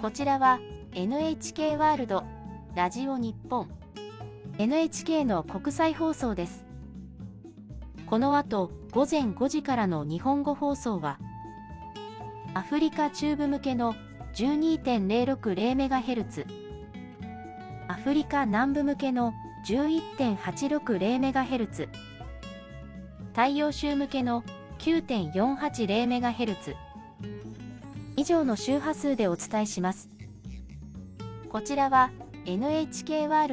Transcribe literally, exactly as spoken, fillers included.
こちらは エヌエイチケー ワールド、ラジオ日本、エヌエイチケー の国際放送です。この後、ごぜんごじからの日本語放送は、アフリカ中部向けの じゅうにてんぜろろくぜろメガヘルツ、アフリカ南部向けの じゅういってんはちろくぜろメガヘルツ、太陽州向けの きゅうてんよんはちぜろメガヘルツ、以上の周波数でお伝えします。こちらは エヌエイチケー ワールド